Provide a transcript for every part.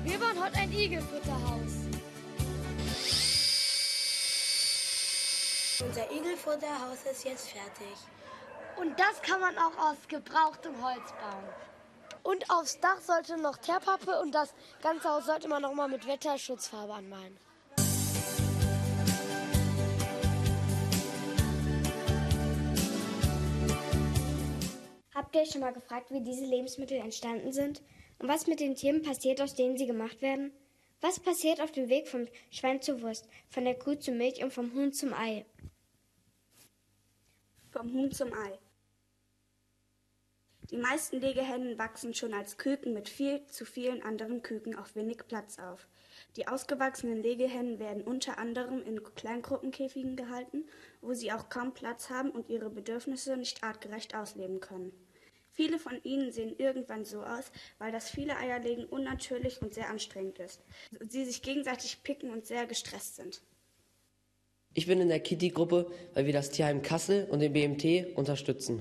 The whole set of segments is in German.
Wir bauen heute ein Igelfutterhaus. Unser Igelfutterhaus ist jetzt fertig. Und das kann man auch aus gebrauchtem Holz bauen. Und aufs Dach sollte noch Teerpappe und das ganze Haus sollte man noch mal mit Wetterschutzfarbe anmalen. Habt ihr euch schon mal gefragt, wie diese Lebensmittel entstanden sind? Und was mit den Tieren passiert, aus denen sie gemacht werden? Was passiert auf dem Weg vom Schwein zur Wurst, von der Kuh zur Milch und vom Huhn zum Ei? Vom Huhn zum Ei. Die meisten Legehennen wachsen schon als Küken mit viel zu vielen anderen Küken auf wenig Platz auf. Die ausgewachsenen Legehennen werden unter anderem in Kleingruppenkäfigen gehalten, wo sie auch kaum Platz haben und ihre Bedürfnisse nicht artgerecht ausleben können. Viele von ihnen sehen irgendwann so aus, weil das viele Eierlegen unnatürlich und sehr anstrengend ist. Sie sich gegenseitig picken und sehr gestresst sind. Ich bin in der Kitty-Gruppe, weil wir das Tierheim Kassel und den BMT unterstützen.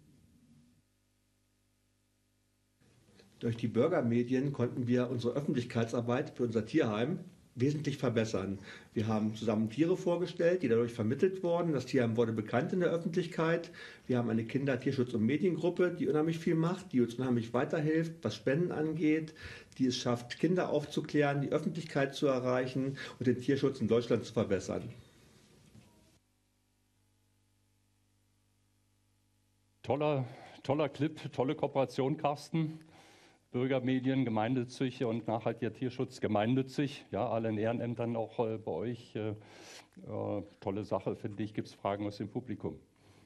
Durch die Bürgermedien konnten wir unsere Öffentlichkeitsarbeit für unser Tierheim wesentlich verbessern. Wir haben zusammen Tiere vorgestellt, die dadurch vermittelt wurden. Das Tierheim wurde bekannt in der Öffentlichkeit. Wir haben eine Kinder-, Tierschutz- und Mediengruppe, die unheimlich viel macht, die uns unheimlich weiterhilft, was Spenden angeht, die es schafft, Kinder aufzuklären, die Öffentlichkeit zu erreichen und den Tierschutz in Deutschland zu verbessern. Toller Clip, tolle Kooperation, Carsten. Bürgermedien, gemeinnützig und nachhaltiger Tierschutz gemeinnützig. Ja, alle in Ehrenämtern auch bei euch. Tolle Sache, finde ich. Gibt es Fragen aus dem Publikum?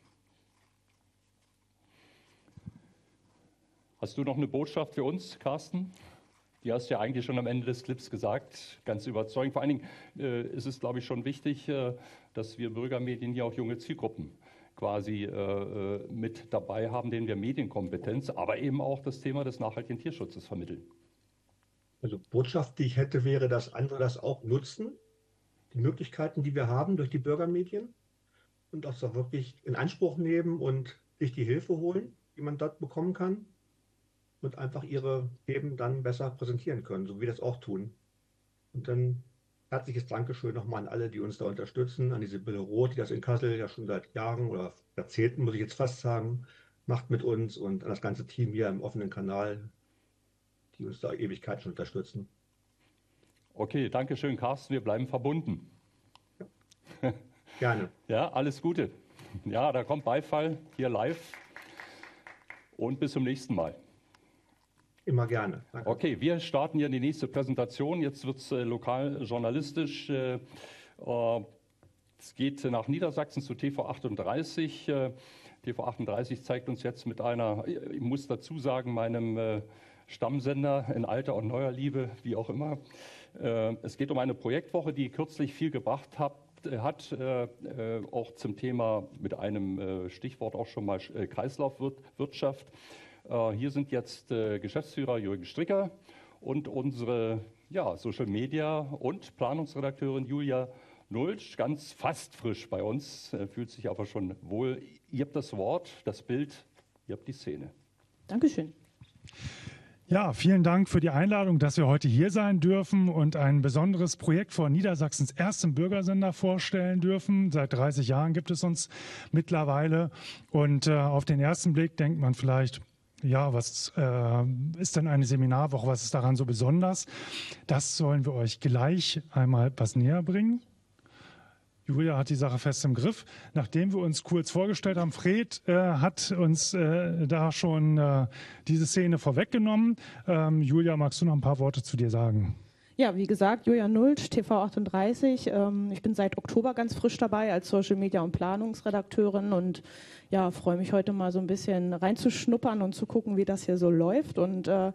Hast du noch eine Botschaft für uns, Carsten? Die hast du ja eigentlich schon am Ende des Clips gesagt, ganz überzeugend. Vor allen Dingen ist es, glaube ich, schon wichtig, dass wir Bürgermedien hier auch junge Zielgruppen quasi mit dabei haben, denen wir Medienkompetenz, aber eben auch das Thema des nachhaltigen Tierschutzes vermitteln. Also Botschaft, die ich hätte, wäre, dass andere das auch nutzen, die Möglichkeiten, die wir haben durch die Bürgermedien und das auch wirklich in Anspruch nehmen und sich die Hilfe holen, die man dort bekommen kann und einfach ihre Themen dann besser präsentieren können, so wie wir das auch tun. Und dann herzliches Dankeschön nochmal an alle, die uns da unterstützen, an die Sibylle Roth, die das in Kassel ja schon seit Jahren oder Jahrzehnten, muss ich jetzt fast sagen, macht mit uns und an das ganze Team hier im offenen Kanal, die uns da Ewigkeit schon unterstützen. Okay, danke schön, Carsten, wir bleiben verbunden. Ja. Gerne. Ja, alles Gute. Ja, da kommt Beifall hier live und bis zum nächsten Mal. Immer gerne. Danke. Okay, wir starten hier in die nächste Präsentation. Jetzt wird es lokal journalistisch. Es geht nach Niedersachsen zu TV38. TV38 zeigt uns jetzt mit einer, ich muss dazu sagen, meinem Stammsender in alter und neuer Liebe, wie auch immer. Es geht um eine Projektwoche, die kürzlich viel gebracht hat, auch zum Thema mit einem Stichwort auch schon mal Kreislaufwirtschaft. Hier sind jetzt Geschäftsführer Jürgen Stricker und unsere Social Media und Planungsredakteurin Julia Nultsch, ganz fast frisch bei uns, fühlt sich aber schon wohl. Ihr habt das Wort, das Bild, ihr habt die Szene. Dankeschön. Ja, vielen Dank für die Einladung, dass wir heute hier sein dürfen und ein besonderes Projekt von Niedersachsens erstem Bürgersender vorstellen dürfen. Seit 30 Jahren gibt es uns mittlerweile und auf den ersten Blick denkt man vielleicht, ja, was ist denn eine Seminarwoche? Was ist daran so besonders? Das sollen wir euch gleich einmal was näher bringen. Julia hat die Sache fest im Griff. Nachdem wir uns kurz vorgestellt haben, Fred hat uns da schon diese Szene vorweggenommen. Julia, magst du noch ein paar Worte zu dir sagen? Ja, wie gesagt, Julia Nultsch, TV38. Ich bin seit Oktober ganz frisch dabei als Social Media und Planungsredakteurin und ja, freue mich heute mal so ein bisschen reinzuschnuppern und zu gucken, wie das hier so läuft. Und